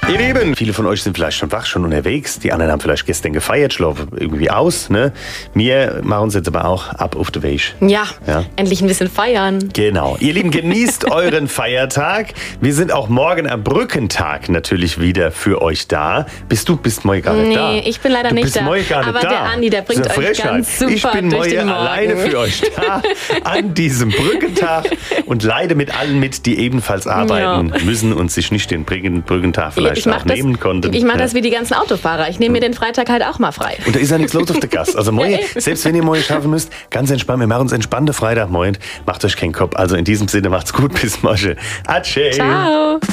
Ihr Lieben, viele von euch sind vielleicht schon wach, schon unterwegs. Die anderen haben vielleicht gestern gefeiert, schlafen irgendwie aus. Ne? Wir machen uns jetzt aber auch ab auf den Weg. Ja, endlich ein bisschen feiern. Genau. Ihr Lieben, genießt euren Feiertag. Wir sind auch morgen am Brückentag natürlich wieder für euch da. Bist morgen gar nicht da? Nee, ich bin leider nicht da. Morgen gar nicht aber da. Der Andi, der bringt euch ganz super Ich bin durch den morgen Morgen. alleine für euch da an diesem Brückentag und leide mit allen mit, die ebenfalls arbeiten müssen und sich nicht den Brückentag vielleicht auch nehmen konnten. Ich mache das wie die ganzen Autofahrer. Ich nehme mir den Freitag halt auch mal frei. Und da ist ja nichts los auf der Gas. Also morgen, selbst wenn ihr morgen schaffen müsst, ganz entspannt. Wir machen uns entspannte Freitagmorgen. Macht euch keinen Kopf. Also in diesem Sinne, macht's gut. Bis morgen. Adieu. Ciao.